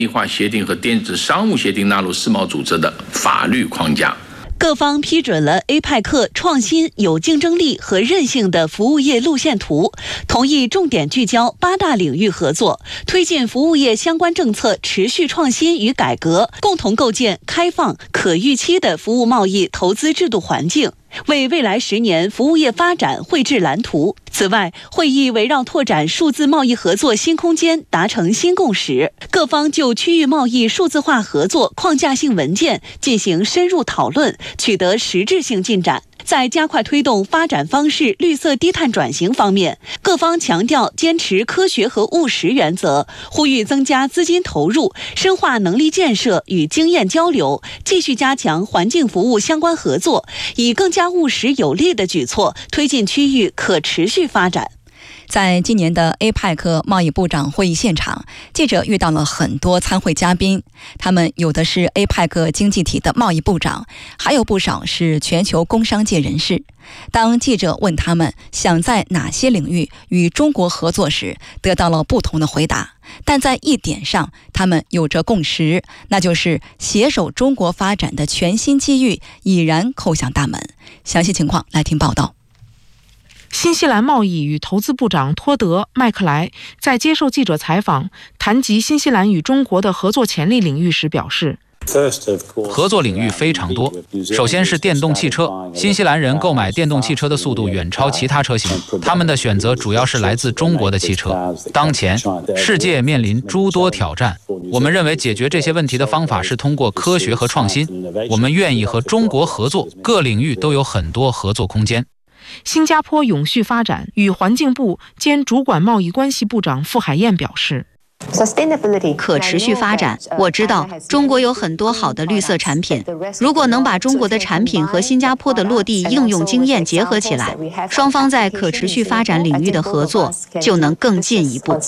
化协定和电子商务协定纳入世贸组织的法律框架。 各方批准了 APEC 创新、有竞争力和韧性的服务业路线图，同意重点聚焦8大领域合作，推进服务业相关政策持续创新与改革，共同构建开放、可预期的服务贸易投资制度环境，为未来10年服务业发展绘制蓝图。此外，会议围绕拓展数字贸易合作新空间达成新共识，各方就区域贸易数字化合作框架性文件进行深入讨论，取得实质性进展。在加快推动发展方式绿色低碳转型方面，各方强调坚持科学和务实原则，呼吁增加资金投入，深化能力建设与经验交流，继续加强环境服务相关合作，以更加务实有力的举措推进区域可持续发展。 在今年的 APEC 贸易部长会议现场，记者遇到了很多参会嘉宾，他们有的是 APEC 经济体的贸易部长，还有不少是全球工商界人士。当记者问他们想在哪些领域与中国合作时，得到了不同的回答，但在一点上他们有着共识，那就是携手中国发展的全新机遇已然叩响大门。详细情况来听报道。 新西兰贸易与投资部长托德·麦克莱在接受记者采访谈及新西兰与中国的合作潜力领域时表示， 合作领域非常多。首先是电动汽车，新西兰人购买电动汽车的速度远超其他车型，他们的选择主要是来自中国的汽车。当前，世界面临诸多挑战，我们认为解决这些问题的方法是通过科学和创新。我们愿意和中国合作，各领域都有很多合作空间。 新加坡永续发展与环境部兼主管贸易关系部长傅海燕表示， 可持续发展，我知道中国有很多好的绿色产品，如果能把中国的产品和新加坡的落地应用经验结合起来，双方在可持续发展领域的合作就能更进一步。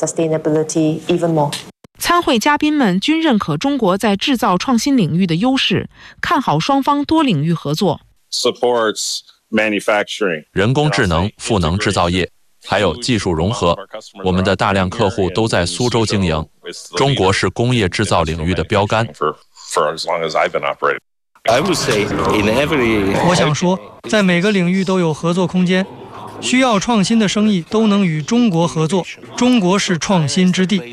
参会嘉宾们均认可中国在制造创新领域的优势，看好双方多领域合作。 人工智能、赋能制造业，还有技术融合，我们的大量客户都在苏州经营。中国是工业制造领域的标杆。 我想说，在每个领域都有合作空间，需要创新的生意都能与中国合作。中国是创新之地。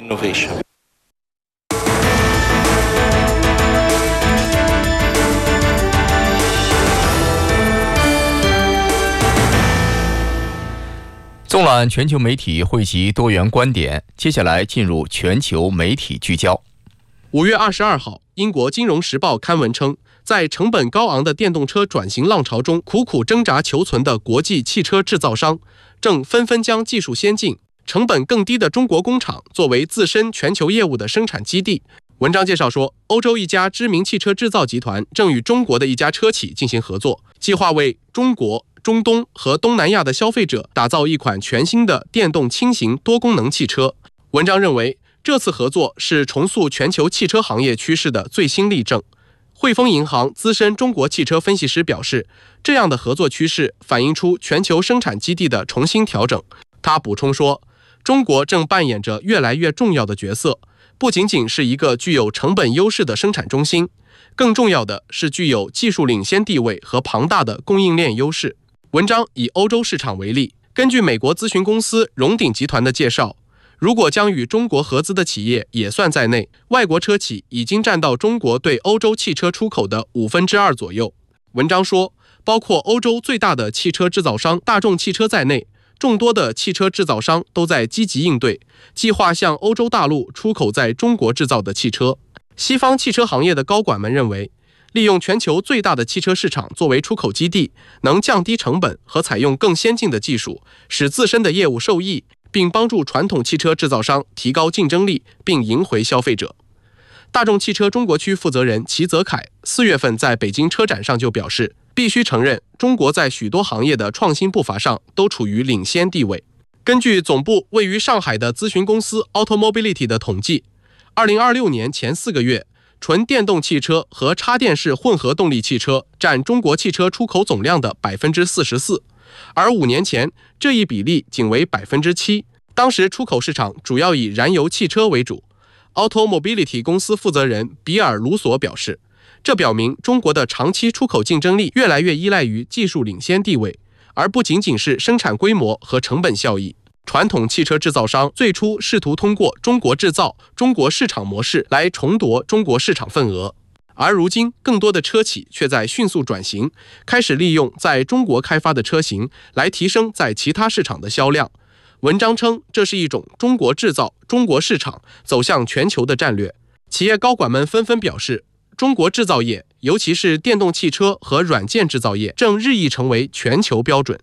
纵览全球媒体，汇集多元观点。接下来进入全球媒体聚焦。 5月22号，英国《金融时报》刊文称，在成本高昂的电动车转型浪潮中苦苦挣扎求存的国际汽车制造商，正纷纷将技术先进、成本更低的中国工厂作为自身全球业务的生产基地。文章介绍说，欧洲一家知名汽车制造集团正与中国的一家车企进行合作，计划为中国、中东和东南亚的消费者打造一款全新的电动轻型多功能汽车。文章认为，这次合作是重塑全球汽车行业趋势的最新例证。汇丰银行资深中国汽车分析师表示，这样的合作趋势反映出全球生产基地的重新调整。他补充说，中国正扮演着越来越重要的角色，不仅仅是一个具有成本优势的生产中心，更重要的是具有技术领先地位和庞大的供应链优势。文章以欧洲市场为例，根据美国咨询公司荣鼎集团的介绍，如果将与中国合资的企业也算在内，外国车企已经占到中国对欧洲汽车出口的2%左右。文章说，包括欧洲最大的汽车制造商大众汽车在内，众多的汽车制造商都在积极应对，计划向欧洲大陆出口在中国制造的汽车。西方汽车行业的高管们认为，利用全球最大的汽车市场作为出口基地，能降低成本和采用更先进的技术，使自身的业务受益，并帮助传统汽车制造商提高竞争力，并赢回消费者。大众汽车中国区负责人齐泽楷4月份在北京车展上就表示，必须承认，中国在许多行业的创新步伐上都处于领先地位。根据总部位于上海的咨询公司 Automobility 的统计，2026年前4个月，纯电动汽车和插电式混合动力汽车占中国汽车出口总量的 44%， 而5年前这一比例仅为 7%。当时出口市场主要以燃油汽车为主。 Automobility 公司负责人比尔·卢索表示，这表明中国的长期出口竞争力越来越依赖于技术领先地位，而不仅仅是生产规模和成本效益。传统汽车制造商最初试图通过中国制造、中国市场模式来重夺中国市场份额，而如今更多的车企却在迅速转型，开始利用在中国开发的车型来提升在其他市场的销量。文章称，这是一种中国制造、中国市场走向全球的战略。企业高管们纷纷表示，中国制造业，尤其是电动汽车和软件制造业，正日益成为全球标准。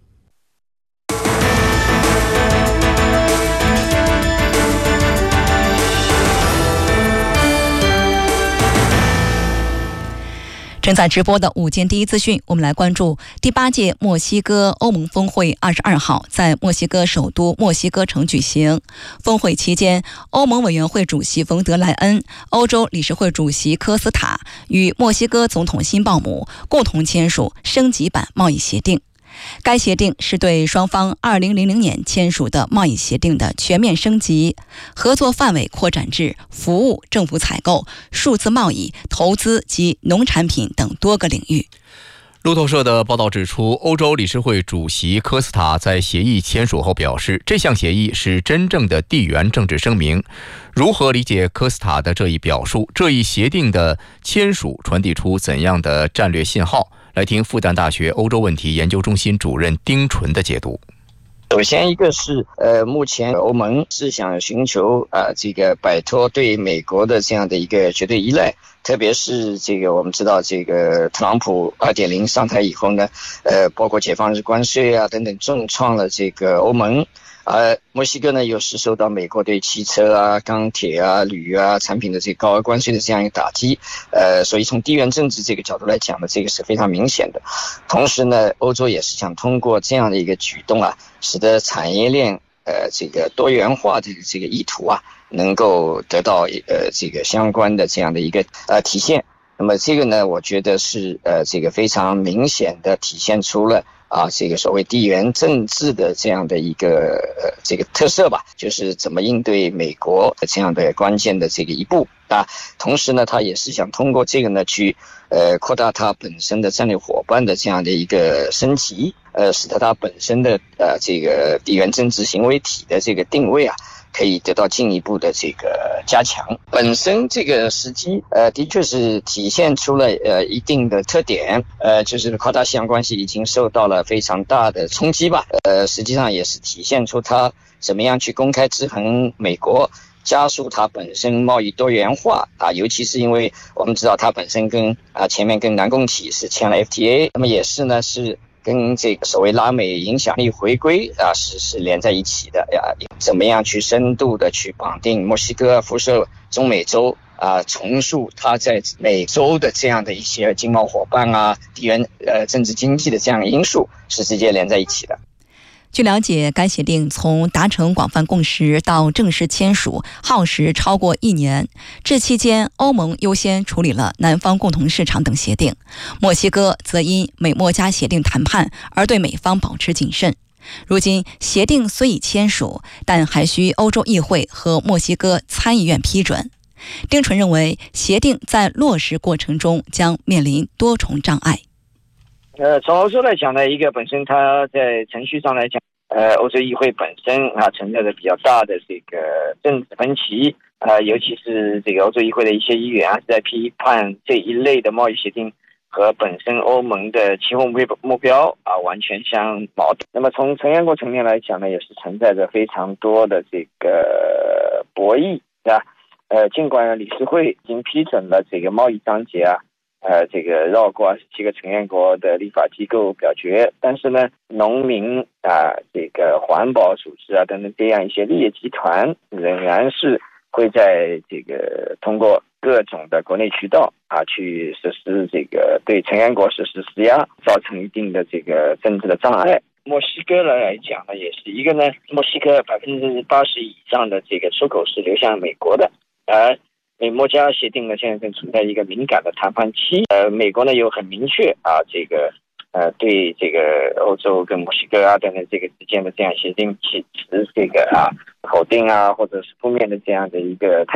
正在直播的午间第一资讯，我们来关注第8届墨西哥欧盟峰会22号在墨西哥首都墨西哥城举行。峰会期间，欧盟委员会主席冯德莱恩、欧洲理事会主席科斯塔与墨西哥总统辛鲍姆共同签署升级版贸易协定。该协定是对双方2000年签署的贸易协定的全面升级，合作范围扩展至服务、政府采购、数字贸易、投资及农产品等多个领域。 路透社的报道指出，欧洲理事会主席科斯塔在协议签署后表示，这项协议是真正的地缘政治声明。如何理解科斯塔的这一表述？这一协定的签署传递出怎样的战略信号？来听复旦大学欧洲问题研究中心主任丁纯的解读。 首先一个是目前欧盟是想寻求这个摆脱对美国的这样的一个绝对依赖，特别是这个我们知道这个特朗普 2.0 上台以后呢，包括解放日关税啊等等重创了这个欧盟。墨西哥呢又是受到美国对汽车啊、钢铁啊、铝啊产品的这个高额关税的这样一个打击，所以从地缘政治这个角度来讲呢，这个是非常明显的。同时呢，欧洲也是想通过这样的一个举动啊，使得产业链这个多元化的这个意图啊，能够得到这个相关的这样的一个体现。那么这个呢，我觉得是这个非常明显的体现出了这个所谓地缘政治的这样的一个这个特色吧，就是怎么应对美国这样的关键的这个一步啊。同时呢，他也是想通过这个呢去扩大它本身的战略伙伴的这样的一个升级，使得它本身的这个地缘政治行为体的这个定位啊，可以得到进一步的这个加强。本身这个时机的确是体现出了一定的特点，就是跨大西洋关系已经受到了非常大的冲击吧，实际上也是体现出它怎么样去公开制衡美国，加速它本身贸易多元化尤其是因为我们知道它本身跟前面跟南共体是签了 FTA， 那么也是呢是跟这个所谓拉美影响力回归是连在一起的怎么样去深度的去绑定墨西哥、辐射中美洲重塑它在美洲的这样的一些经贸伙伴地缘政治经济的这样的因素是直接连在一起的。 据了解，该协定从达成广泛共识到正式签署耗时超过1年，这期间欧盟优先处理了南方共同市场等协定，墨西哥则因美墨加协定谈判而对美方保持谨慎。如今协定虽已签署，但还需欧洲议会和墨西哥参议院批准。丁纯认为，协定在落实过程中将面临多重障碍。 从欧洲来讲呢，一个本身它在程序上来讲，欧洲议会本身存在着比较大的这个政治分歧，尤其是这个欧洲议会的一些议员是在批判这一类的贸易协定和本身欧盟的气候目标完全相矛盾。那么从成员国层面来讲呢，也是存在着非常多的这个博弈，对吧？尽管理事会已经批准了这个贸易章节这个绕过27个成员国的立法机构表决，但是呢，农民这个环保组织等等这样一些利益集团仍然是会在这个通过各种的国内渠道去实施这个对成员国实施施压，造成一定的这个政治的障碍。墨西哥来讲呢，也是一个呢，墨西哥80%以上的这个出口是流向美国的，而美墨加协定呢，现在正处在一个敏感的谈判期。美国呢又很明确这个对这个欧洲跟墨西哥等等这个之间的这样协定持这个否定或者是负面的这样的一个态度。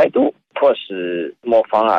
迫使某方